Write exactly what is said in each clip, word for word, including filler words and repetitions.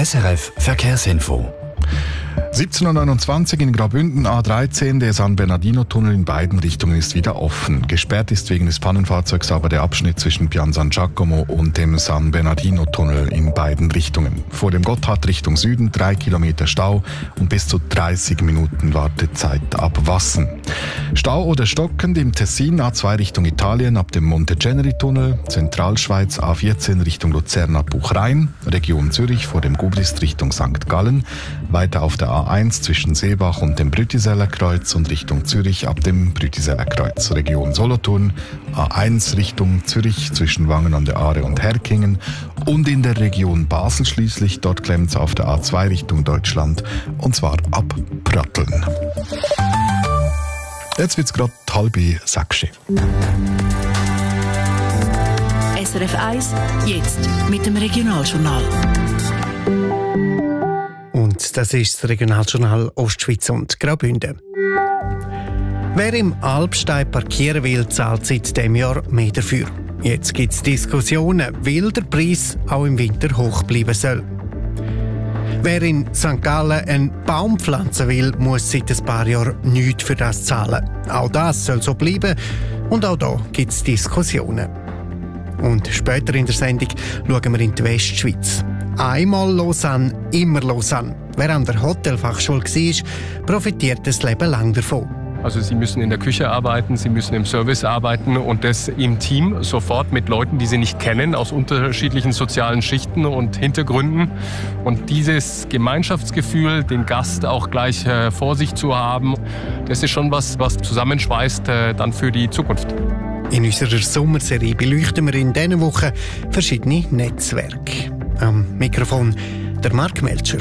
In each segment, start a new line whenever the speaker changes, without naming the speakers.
S R F Verkehrsinfo.
siebzehn Uhr neunundzwanzig in Graubünden, A dreizehn, der San Bernardino-Tunnel in beiden Richtungen ist wieder offen. Gesperrt ist wegen des Pannenfahrzeugs aber der Abschnitt zwischen Pian San Giacomo und dem San Bernardino-Tunnel in beiden Richtungen. Vor dem Gotthard Richtung Süden drei Kilometer Stau und bis zu dreißig Minuten Wartezeit ab Wassen. Stau oder stockend im Tessin, A zwei Richtung Italien ab dem Monteceneri-Tunnel, Zentralschweiz A vierzehn Richtung Luzern ab Buchrhein, Region Zürich vor dem Gubrist Richtung Sankt Gallen, weiter auf der A eins zwischen Seebach und dem Brütiseller Kreuz und Richtung Zürich ab dem Brütiseller Kreuz. Region Solothurn, A eins Richtung Zürich zwischen Wangen an der Aare und Herkingen und in der Region Basel schließlich, dort klemmt es auf der A zwei Richtung Deutschland und zwar ab Pratteln. Jetzt wird es gerade halb sechs.
S R F eins, jetzt mit dem Regionaljournal.
Und das ist das Regionaljournal Ostschweiz und Graubünden. Wer im Alpsteig parkieren will, zahlt seit diesem Jahr mehr dafür. Jetzt gibt es Diskussionen, weil der Preis auch im Winter hoch bleiben soll. Wer in Sankt Gallen einen Baum pflanzen will, muss seit ein paar Jahren nichts für das zahlen. Auch das soll so bleiben und auch da gibt es Diskussionen. Und später in der Sendung schauen wir in die Westschweiz. Einmal Lausanne, immer Lausanne. Wer an der Hotelfachschule war, profitiert das Leben lang davon.
Also Sie müssen in der Küche arbeiten, Sie müssen im Service arbeiten und das im Team sofort mit Leuten, die Sie nicht kennen, aus unterschiedlichen sozialen Schichten und Hintergründen. Und dieses Gemeinschaftsgefühl, den Gast auch gleich äh, vor sich zu haben, das ist schon was, was zusammenschweißt äh, dann für die Zukunft.
In unserer Sommerserie beleuchten wir in dieser Woche verschiedene Netzwerke. Am Mikrofon der Marc Melcher.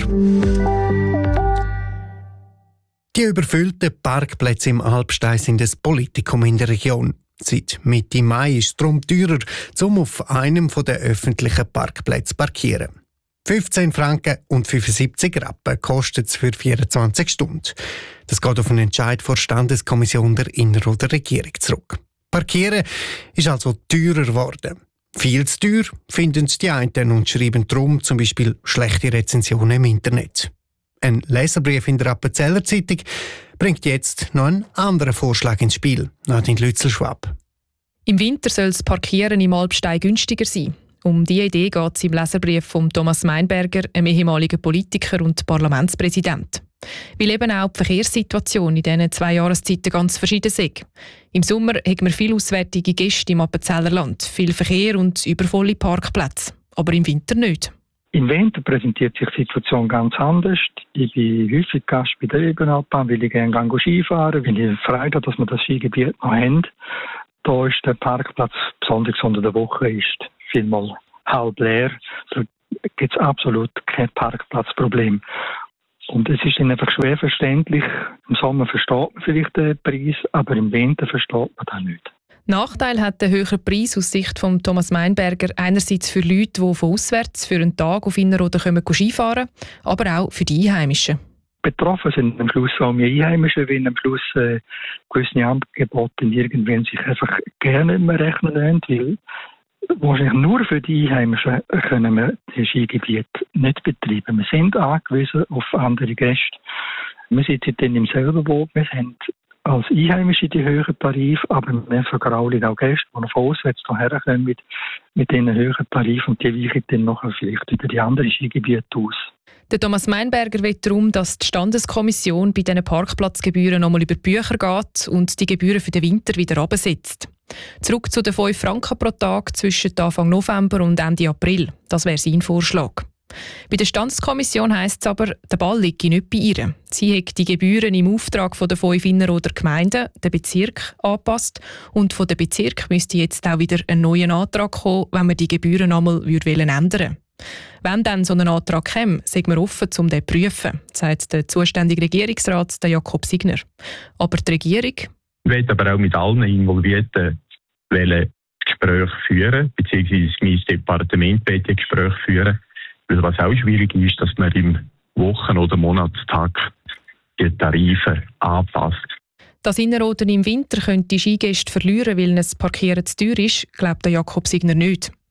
Die überfüllten Parkplätze im Alpsteig sind ein Politikum in der Region. Seit Mitte Mai ist es darum teurer, um auf einem der öffentlichen Parkplätze zu parkieren. fünfzehn Franken und fünfundsiebzig Rappen kostet es für vierundzwanzig Stunden. Das geht auf einen Entscheid vor Standeskommission der Inner- oder Regierung zurück. Parkieren ist also teurer geworden. Viel zu teuer finden es die einen und schreiben darum zum Beispiel schlechte Rezensionen im Internet. Ein Leserbrief in der Appenzeller Zeitung bringt jetzt noch einen anderen Vorschlag ins Spiel, Nadine Lützel-Schwab.
Im Winter soll das Parkieren im Alpsteig günstiger sein. Um diese Idee geht es im Leserbrief von Thomas Meinberger, einem ehemaligen Politiker und Parlamentspräsident. Weil eben auch die Verkehrssituation in diesen zwei Jahreszeiten ganz verschieden ist. Im Sommer haben wir viele auswärtige Gäste im Appenzellerland, viel Verkehr und übervolle Parkplätze. Aber im Winter nicht.
Im Winter präsentiert sich die Situation ganz anders. Ich bin häufig Gast bei der Ebenalpbahn, weil ich gerne Skifahren, weil ich Freude habe, dass wir das Skigebiet noch haben. Da ist der Parkplatz, besonders unter der Woche, ist vielmal halb leer. Da gibt es absolut kein Parkplatzproblem. Und es ist dann einfach schwer verständlich. Im Sommer versteht man vielleicht den Preis, aber im Winter versteht man das nicht.
Nachteil hat der höhere Preis aus Sicht von Thomas Meinberger einerseits für Leute, die von auswärts für einen Tag auf Innerrhoden kommen Skifahren, aber auch für die Einheimischen.
Betroffen sind am Schluss auch wir Einheimischen, weil am Schluss äh, gewisse Angebote irgendwann sich einfach gerne nicht mehr rechnen lassen, weil wahrscheinlich nur für die Einheimischen können wir das Skigebiet nicht betreiben. Wir sind angewiesen auf andere Gäste. Wir sitzen dann im selben Boot. Wir haben als Einheimische die höheren Tarife, aber wir vergraulen auch Gäste, die noch von auswärts hierher kommen mit, mit diesen höheren Tarifen und die weichen dann noch vielleicht über die anderen Skigebiete aus.
Der Thomas Meinberger will darum, dass die Standeskommission bei diesen Parkplatzgebühren nochmal über die Bücher geht und die Gebühren für den Winter wieder herabsetzt. Zurück zu den fünf Franken pro Tag zwischen Anfang November und Ende April. Das wäre sein Vorschlag. Bei der Standeskommission heisst es aber, der Ball liege nicht bei ihr. Sie hat die Gebühren im Auftrag von der fünf Innerrhoder Gemeinden, den Bezirk, angepasst. Und von dem Bezirk müsste jetzt auch wieder ein neuer Antrag kommen, wenn man die Gebühren einmal ändern würde. Wenn dann so ein Antrag käme, sind wir offen, um den zu prüfen, sagt der zuständige Regierungsrat, der Jakob Signer. Aber die Regierung?
Ich will aber auch mit allen Involvierten Gespräche führen, beziehungsweise mein Departement will Gespräche führen. Weil was auch schwierig ist, dass man im Wochen- oder Monatstag die Tarife anpasst.
Dass Innerrhoden im Winter könnte Skigäste verlieren, weil ein Parkieren zu teuer ist, glaubt Jakob Signer nicht.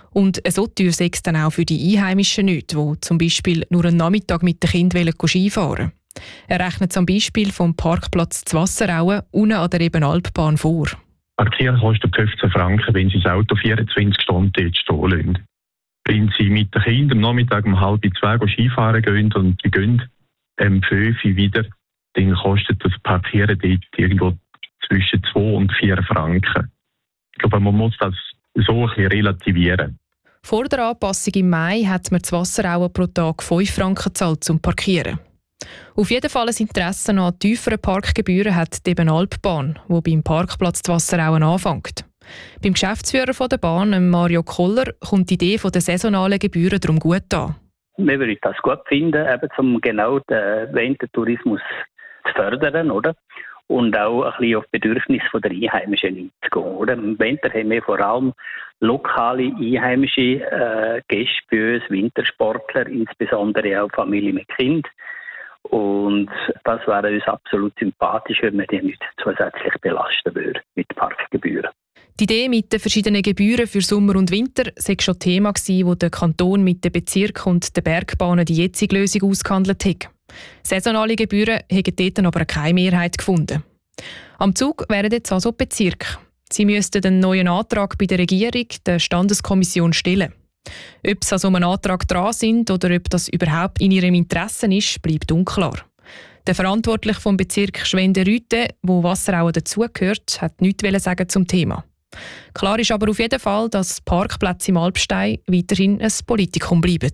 Und so teuer sei es dann auch für die Einheimischen nicht, die zum Beispiel nur einen Nachmittag mit den Kindern Skifahren wollen. Er rechnet zum Beispiel vom Parkplatz zu Wasserauen unten an der Ebenalpbahn vor.
Parkieren kostet fünfzehn Franken, wenn Sie das Auto vierundzwanzig Stunden dort stehen lassen. Wenn Sie mit den Kindern am Nachmittag um halb zwei Skifahren gehen und die gehen um fünf Uhr wieder, dann kostet das Parkieren dort irgendwo zwischen zwei und vier Franken. Ich glaube, man muss das so ein bisschen relativieren.
Vor der Anpassung im Mai hat man zu Wasserauen pro Tag fünf Franken gezahlt zum Parkieren. Auf jeden Fall ein Interesse an tieferen Parkgebühren hat die Ebenalpbahn, die beim Parkplatz zu Wasserauen anfängt. Beim Geschäftsführer der Bahn, Mario Koller, kommt die Idee der saisonalen Gebühren darum gut an.
Wir würden das gut finden, eben um genau den Wintertourismus zu fördern, oder? Und auch ein bisschen auf die Bedürfnisse der Einheimischen einzugehen. Oder? Im Winter haben wir vor allem lokale einheimische äh, Gäste bei uns, Wintersportler, insbesondere auch Familien mit Kind. Und das wäre uns absolut sympathisch, wenn man die nicht zusätzlich belasten würde mit Parkgebühren.
Die Idee mit den verschiedenen Gebühren für Sommer und Winter war schon Thema, wo der Kanton mit den Bezirken und den Bergbahnen die jetzige Lösung ausgehandelt hat. Saisonale Gebühren haben dort aber keine Mehrheit gefunden. Am Zug wären jetzt also die Bezirke. Sie müssten einen neuen Antrag bei der Regierung, der Standeskommission, stellen. Ob sie an so einem Antrag dran sind oder ob das überhaupt in ihrem Interesse ist, bleibt unklar. Der Verantwortliche vom Bezirk Schwende-Rüthe, wo Wasserauen dazugehört, hat nichts sagen zum Thema. Klar ist aber auf jeden Fall, dass Parkplätze im Alpstein weiterhin ein Politikum bleiben.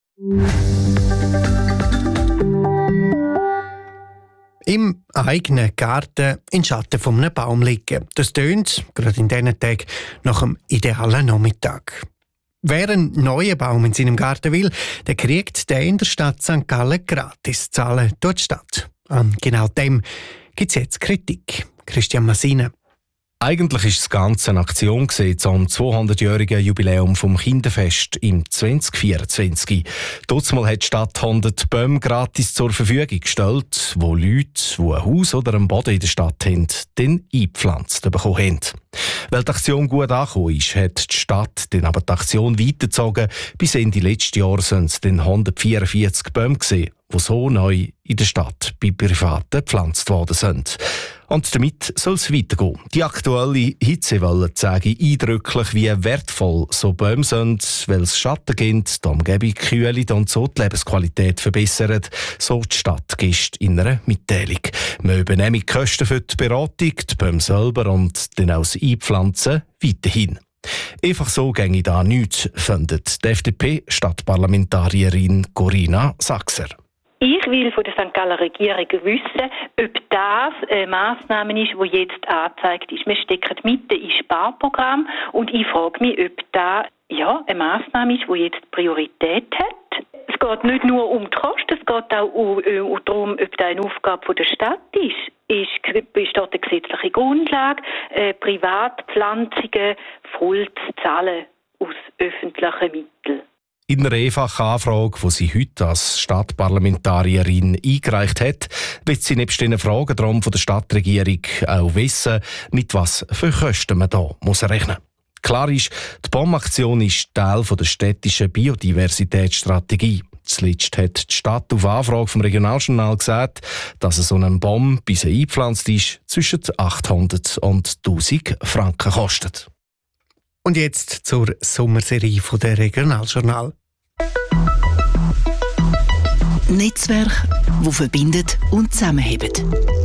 Im eigenen Garten in Schatten von einem Baum liegen. Das tönt, gerade in diesen Tagen, nach einem idealen Nachmittag. Wer einen neuen Baum in seinem Garten will, der kriegt den in der Stadt Sankt Gallen gratis zahlen durch die Stadt. An genau dem gibt es jetzt Kritik. Christian Massina.
Eigentlich war das Ganze eine Aktion zum zweihundertjährigen Jubiläum vom Kinderfest im zwanzig vierundzwanzig. Dazumal hat die Stadt hundert Bäume gratis zur Verfügung gestellt, wo Leute, die ein Haus oder einen Boden in der Stadt haben, dann eingepflanzt bekommen haben. Weil die Aktion gut angekommen ist, hat die Stadt dann aber die Aktion weitergezogen. Bis Ende letzten Jahr sind es dann hundertvierundvierzig Bäume gewesen, die so neu in der Stadt bei Privaten gepflanzt worden sind. Und damit soll es weitergehen. Die aktuelle Hitzewelle zeigt eindrücklich, wie wertvoll so Bäume sind, weil es Schatten gibt, die Umgebung kühlt und so die Lebensqualität verbessert, so die Stadtgäste in einer Mitteilung. Wir übernehmen die Kosten für die Beratung, die Bäume selber und dann auch das Einpflanzen weiterhin. Einfach so ginge da nichts, findet die F D P-Stadtparlamentarierin Corinna Sachser.
Ich will von der Sankt Galler Regierung wissen, ob das eine Massnahme ist, die jetzt angezeigt ist. Wir stecken mitten im Sparprogramm und ich frage mich, ob das ja, eine Massnahme ist, die jetzt Priorität hat. Es geht nicht nur um die Kosten, es geht auch um, um darum, ob das eine Aufgabe der Stadt ist. Ist besteht eine gesetzliche Grundlage, äh, Privatpflanzungen voll zu zahlen aus öffentlichen Mitteln.
In einer einfachen Anfrage, die sie heute als Stadtparlamentarierin eingereicht hat, wird sie nebst den Fragen darum von der Stadtregierung auch wissen, mit was für Kosten man hier muss rechnen muss. Klar ist, die Baumaktion ist Teil der städtischen Biodiversitätsstrategie. Zuletzt hat die Stadt auf Anfrage vom Regionaljournal gesagt, dass so ein Baum, bis er eingepflanzt ist, zwischen achthundert und tausend Franken kostet.
Und jetzt zur Sommerserie von der Regionaljournal.
Netzwerk, wo verbindet und zusammenhebt.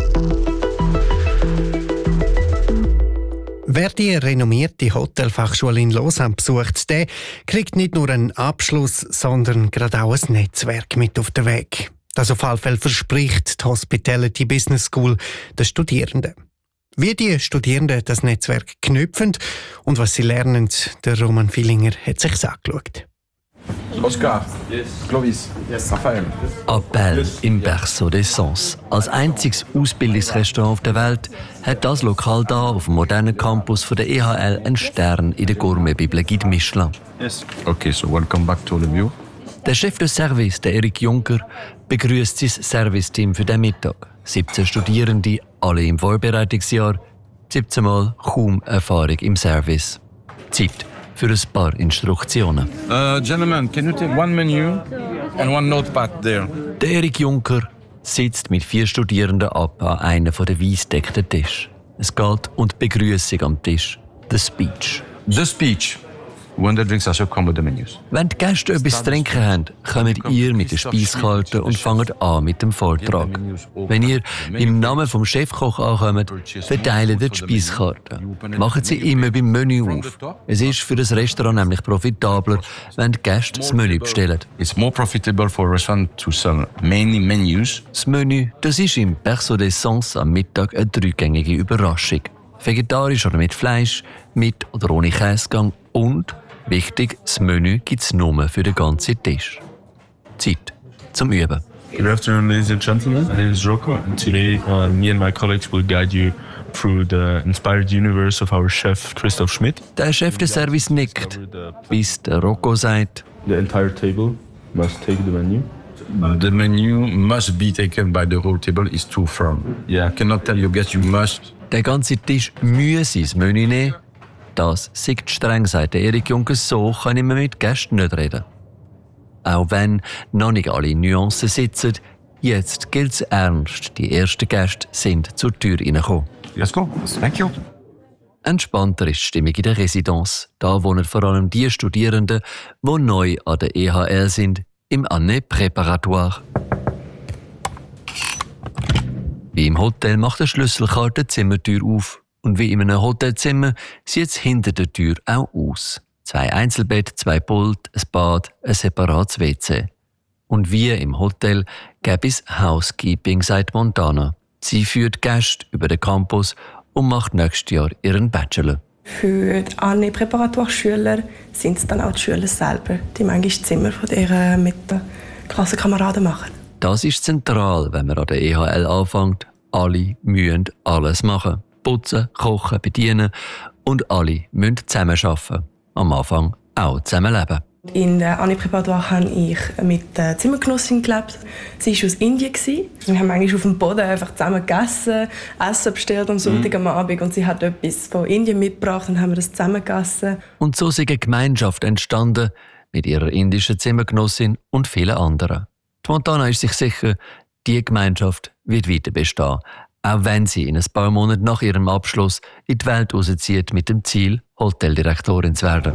Wer die renommierte Hotelfachschule in Lausanne besucht, der kriegt nicht nur einen Abschluss, sondern gerade auch ein Netzwerk mit auf den Weg. Das auf alle Fälle verspricht die Hospitality Business School den Studierenden. Wie die Studierenden das Netzwerk knüpfen und was sie lernen, der Roman Villinger hat sich's angeschaut.
Oscar, yes. Clovis, yes. Raphael.
Appel im Berceau des Sens. Als einziges Ausbildungsrestaurant auf der Welt hat das Lokal hier auf dem modernen Campus von der E H L einen Stern in der Gourmet-Bibel Guide Michelin.
Yes. Okay, so welcome back to all of you.
Der Chef de Service, der Erik Juncker, begrüßt sein Serviceteam für den Mittag. siebzehn Studierende, alle im Vorbereitungsjahr, siebzehn Mal kaum Erfahrung im Service. Zeit für ein paar Instruktionen.
Uh, gentlemen, can you take one menu and one notepad there?
Der Erik Juncker sitzt mit vier Studierenden ab an einem der weissdeckten Tisch. Es geht um die Begrüßung am Tisch, the speech.
The speech. When the drinks are served, come with the menus.
Wenn die Gäste etwas zu trinken haben, kommt ihr mit der Speiskarte und fangt an mit dem Vortrag. Wenn ihr im Namen vom Chefkoch ankommt, verteilt ihr die Speiskarte. Machen sie immer beim Menü auf. Es ist für das Restaurant nämlich profitabler, wenn die Gäste das Menü bestellen.
It's more profitable for a restaurant to sell many menus.
Das Menü, das ist im Berceau d'Essence am Mittag eine dreigängige Überraschung. Vegetarisch oder mit Fleisch, mit oder ohne Käsegang und wichtig, das Menü gibt es nur für den ganzen Tisch. Zeit zum Üben.
Good afternoon, ladies and gentlemen. My name is Rocco, and today uh, me and my colleagues will guide you through the inspired universe of our chef Christoph Schmidt.
Der Chef des Service nickt, bis der Rocco sagt:
The entire table must take the menu.
The menu must be taken by the whole table. It's too firm.
Yeah.
I cannot tell you guys you must.
Der ganze Tisch müsse das Menü nehmen. Das sei streng, sagt Erik Juncker, so kann ich mit Gästen nicht reden. Auch wenn noch nicht alle Nuancen sitzen, jetzt gilt es ernst. Die ersten Gäste sind zur Tür reingekommen.
Let's go. Thank you.
Entspannter ist die Stimmung in der Residenz. Da wohnen vor allem die Studierenden, die neu an der E H L sind, im Année Préparatoire. Wie im Hotel macht der Schlüsselkarte die Zimmertür auf. Und wie in einem Hotelzimmer sieht es hinter der Tür auch aus. Zwei Einzelbett, zwei Pult, ein Bad, ein separates W C. Und wie im Hotel gäbe es Housekeeping, sagt Montana. Sie führt Gäste über den Campus und macht nächstes Jahr ihren Bachelor.
Für die Année Préparatoire-Schüler sind es dann auch die Schüler selber, die manchmal das Zimmer von deren mit den Klassenkameraden machen.
Das ist zentral, wenn man an der E H L anfängt. Alle müssen alles machen. Putzen, kochen, bedienen und alle müssen zusammenarbeiten. Am Anfang auch zusammenleben.
In der Année Préparatoire habe ich mit der Zimmergenossin gelebt. Sie war aus Indien. Wir haben manchmal auf dem Boden einfach zusammen gegessen, Essen bestellt am Sonntag am Abend und sie hat etwas von Indien mitgebracht und haben wir das zusammen gegessen.
Und so ist eine Gemeinschaft entstanden mit ihrer indischen Zimmergenossin und vielen anderen. Die Montana ist sich sicher, diese Gemeinschaft wird weiter bestehen. Auch wenn sie in ein paar Monaten nach ihrem Abschluss in die Welt rauszieht mit dem Ziel, Hoteldirektorin zu werden.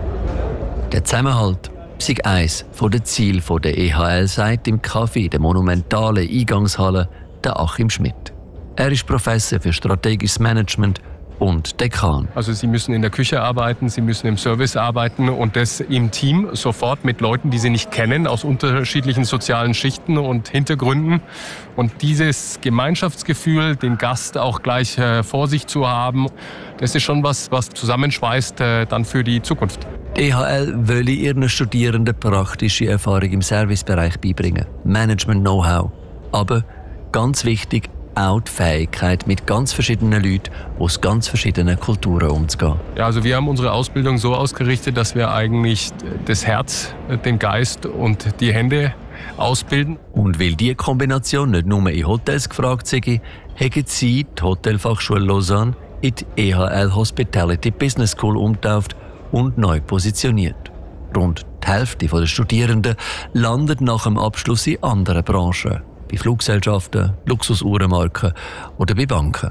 Der Zusammenhalt sei eines der Ziele der E H L, sagt im Café in der monumentalen Eingangshalle der Achim Schmidt. Er ist Professor für strategisches Management und Dekan.
Also Sie müssen in der Küche arbeiten, Sie müssen im Service arbeiten und das im Team sofort mit Leuten, die Sie nicht kennen, aus unterschiedlichen sozialen Schichten und Hintergründen. Und dieses Gemeinschaftsgefühl, den Gast auch gleich äh, vor sich zu haben, das ist schon was, was zusammenschweißt äh, dann für die Zukunft.
Die E H L will ihren Studierenden praktische Erfahrung im Servicebereich beibringen, Management-Know-how. Aber ganz wichtig, auch die Fähigkeit, mit ganz verschiedenen Leuten aus ganz verschiedenen Kulturen umzugehen.
Ja, also wir haben unsere Ausbildung so ausgerichtet, dass wir eigentlich das Herz, den Geist und die Hände ausbilden.
Und weil diese Kombination nicht nur in Hotels gefragt sei, haben sie die Hotelfachschule Lausanne in die E H L Hospitality Business School umgetauft und neu positioniert. Rund die Hälfte der Studierenden landet nach dem Abschluss in anderen Branchen. Bei Fluggesellschaften, Luxusuhrenmarken oder bei Banken.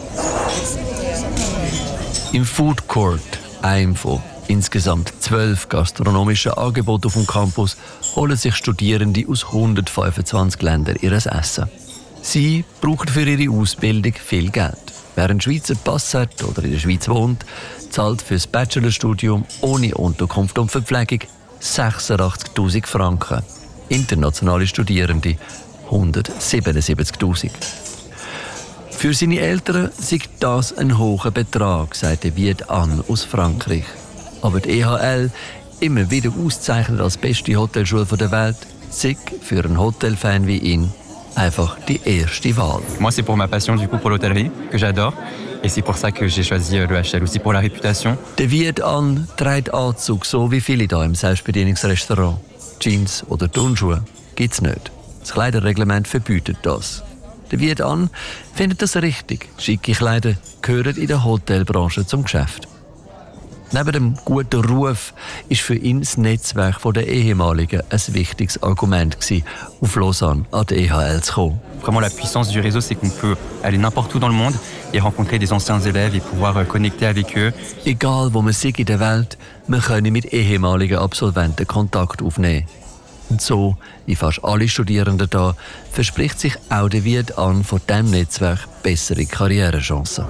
Im Food Court, einem von insgesamt zwölf gastronomischen Angeboten auf dem Campus, holen sich Studierende aus hundertfünfundzwanzig Ländern ihr Essen. Sie brauchen für ihre Ausbildung viel Geld. Wer einen Schweizer Pass hat oder in der Schweiz wohnt, zahlt für das Bachelorstudium ohne Unterkunft und Verpflegung sechsundachtzigtausend Franken. Internationale Studierende hundertsiebenundsiebzigtausend. Für seine Eltern sei das ein hoher Betrag, sagte Viet An aus Frankreich. Aber die E H L, immer wieder ausgezeichnet als beste Hotelschule der Welt, sei für einen Hotelfan wie ihn einfach die erste Wahl.
Moi, c'est pour ma passion du coup pour l'hôtellerie que j'adore. Et c'est pour ça que j'ai choisi le H L, aussi pour la réputation.
Der Viet An trägt Anzug, so wie viele hier im Selbstbedienungsrestaurant. Jeans oder Turnschuhe gibt's nicht. Das Kleiderreglement verbietet das. Der Viet An findet das richtig. Schicke Kleider gehören in der Hotelbranche zum Geschäft. Neben dem guten Ruf ist für ihn das Netzwerk der Ehemaligen ein wichtiges Argument gewesen, auf Lausanne an die E H L zu kommen.
Vraiment, la puissance du réseau, c'est qu'on peut aller n'importe où dans le monde et rencontrer des anciens élèves et pouvoir connecter avec eux.
Egal wo man sei in der Welt, man könne mit ehemaligen Absolventen Kontakt aufnehmen. Und so, wie fast alle Studierenden da, verspricht sich auch der Wied an von diesem Netzwerk bessere Karrierechancen.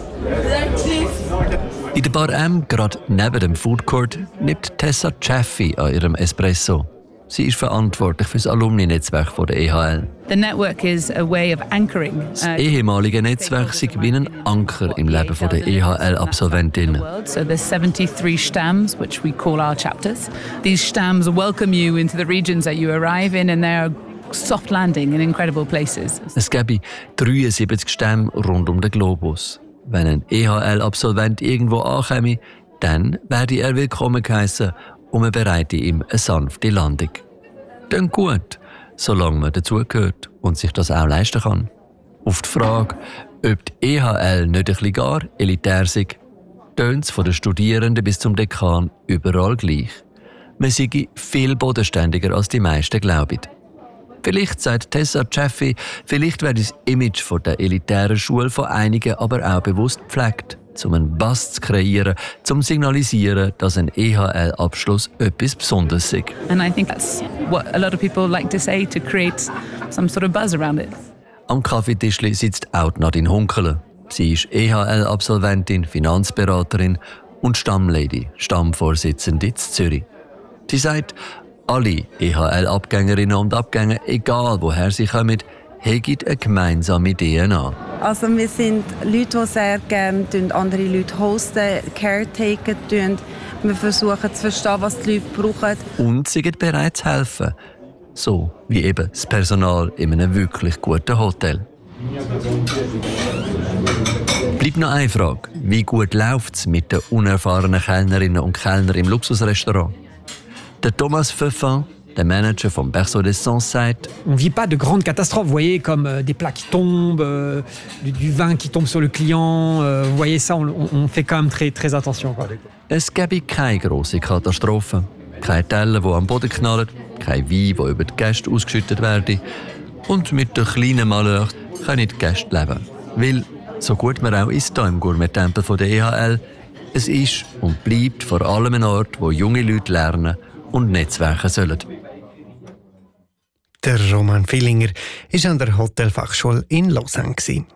In der Bar M, gerade neben dem Food Court, nimmt Tessa Chaffee an ihrem Espresso. Sie ist verantwortlich für das Alumni-Netzwerk der E H L.
The network is a way of anchoring.
Das ehemalige Netzwerk ist wie ein Anker im Leben der E H L-Absolventinnen.
So there's seventy-three Stamms, which we call our chapters. These Stamms welcome you into the regions that you arrive in, and they're soft landing in incredible places.
Es gäbe dreiundsiebzig Stämme rund um den Globus. Wenn ein E H L-Absolvent irgendwo ankäme, dann werde er willkommen geheissen und man bereite ihm eine sanfte Landung. Dann gut, solange man dazugehört und sich das auch leisten kann. Auf die Frage, ob die E H L nicht ein bisschen gar elitär sei, tönt es von den Studierenden bis zum Dekan überall gleich. Man sei viel bodenständiger als die meisten glauben. Vielleicht, sagt Tessa Chaffee, vielleicht werde das Image von der elitären Schule von einigen aber auch bewusst gepflegt, um einen Bass zu kreieren, zum zu signalisieren, dass ein E H L-Abschluss etwas Besonderes ist.
And I think that's what a lot of people like to say, to create some sort of buzz around it.
Am Kaffeetischli sitzt auch Nadine Hunkele. Sie ist E H L-Absolventin, Finanzberaterin und Stammlady, Stammvorsitzende in Zürich. Sie sagt, alle E H L-Abgängerinnen und Abgänger, egal woher sie kommen, haben eine gemeinsame D N A.
Also wir sind Leute, die sehr gerne andere Leute hosten, caretaken. Wir versuchen zu verstehen, was die Leute brauchen.
Und sie sind bereit zu helfen. So wie eben das Personal in einem wirklich guten Hotel. Bleibt noch eine Frage. Wie gut läuft es mit den unerfahrenen Kellnerinnen und Kellnern im Luxusrestaurant? Der Thomas Pfeffin, der Manager vom Berceau des Sens, sagt:
On ne vit pas de grandes catastrophes, vous voyez, comme euh, des plats qui tombent, euh, du, du vin qui tombe sur le client. Euh, vous voyez ça, on, on fait quand même très, très attention. Quoi.
Es gäbe keine grosse Katastrophe. Keine Teller, die am Boden knallen, kein Wein, der über die Gäste ausgeschüttet werde. Und mit den kleinen Malheurs können die Gäste leben. Weil, so gut man auch ist hier im Gourmet-Tempel der E H L, es ist und bleibt vor allem ein Ort, wo junge Leute lernen und Netzwerke sollen.
Der Roman Villinger war an der Hotelfachschule in Lausanne.